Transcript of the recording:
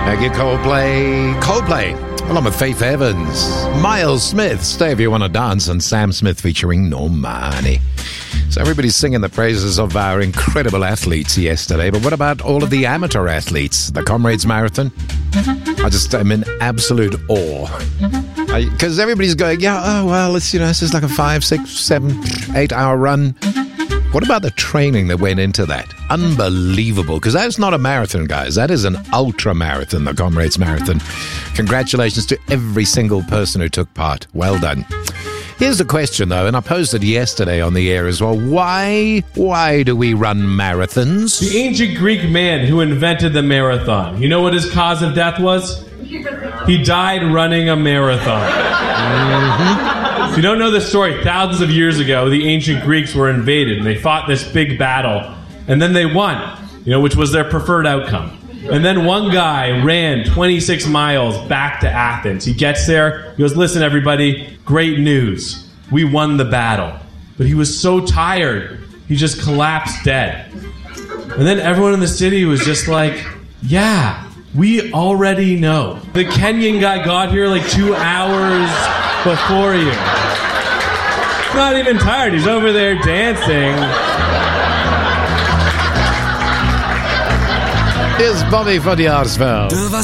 Thank you, Coldplay, along with Faith Evans, Miles Smith, Stay If You Want to Dance, and Sam Smith featuring Normani. So everybody's singing the praises of our incredible athletes yesterday, but what about all of the amateur athletes? The Comrades Marathon? I'm in absolute awe. Because everybody's going, this is like a 5, 6, 7, 8 hour run. What about the training that went into that? Unbelievable. Because that's not a marathon, guys. That is an ultra marathon, the Comrades Marathon. Congratulations to every single person who took part. Well done. Here's the question, though, and I posed it yesterday on the air as well. Why do we run marathons? The ancient Greek man who invented the marathon. You know what his cause of death was? He died running a marathon. If you don't know the story, thousands of years ago, the ancient Greeks were invaded, and they fought this big battle, and then they won, which was their preferred outcome. And then one guy ran 26 miles back to Athens. He gets there, he goes, listen, everybody, great news. We won the battle. But he was so tired, he just collapsed dead. And then everyone in the city was just like, yeah, we already know. The Kenyan guy got here like 2 hours before you. He's not even tired, he's over there dancing. Here's Bobby for the Arsville.